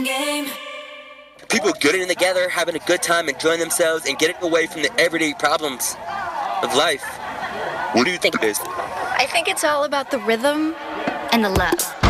Game. People getting together, having a good time, enjoying themselves, and getting away from the everyday problems of life. What do you think it is? I think it's all about the rhythm and the love.